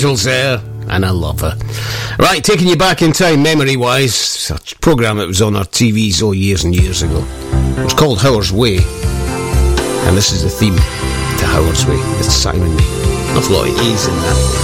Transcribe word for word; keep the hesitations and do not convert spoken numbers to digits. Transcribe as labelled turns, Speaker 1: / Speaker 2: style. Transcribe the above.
Speaker 1: Angel's there, and I love her. Right, taking you back in time, memory-wise, a programme that was on our T Vs all years and years ago. It was called Howard's Way, and this is the theme to Howard's Way. It's Simon. An awful lot of E's in that.